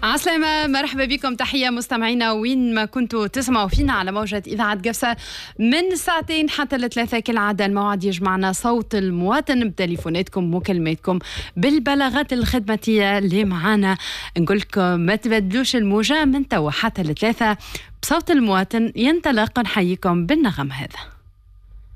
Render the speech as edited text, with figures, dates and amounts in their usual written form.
عسلامة، مرحبا بكم، تحية مستمعينا وين ما كنتوا تسمعوا فينا على موجة إذاعة قفصة من ساعتين حتى ل3 كالعادة. الموعد يجمعنا صوت المواطن بتليفوناتكم ومكالماتكم بالبلاغات الخدماتية اللي معانا. نقولكم ما تبدلوش الموجة من توا حتى ل3 بصوت المواطن ينطلق. نحييكم بالنغم هذا.